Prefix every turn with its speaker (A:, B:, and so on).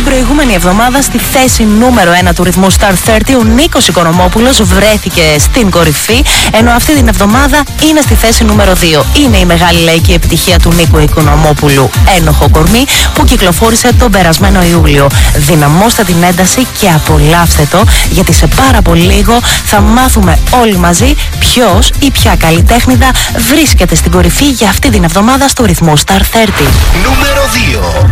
A: προηγούμενη εβδομάδα στη θέση νούμερο 1 του ρυθμού Star 30 ο Νίκος Οικονομόπουλος βρέθηκε στην κορυφή, ενώ αυτή την εβδομάδα είναι στη θέση νούμερο 2. Είναι η μεγάλη λαϊκή επιτυχία του Νίκου Οικονομόπουλου «Ένοχο κορμί» που κυκλοφόρησε τον περασμένο Ιούλιο. Δυναμώστε την ένταση και απολαύστε το, γιατί σε πάρα πολύ λίγο θα μάθουμε όλοι μαζί ποιος ή ποια καλλιτέχνηδα βρίσκεται στην κορυφή για αυτή την εβδομάδα στο ρυθμό Star 30.
B: Νούμερο 2.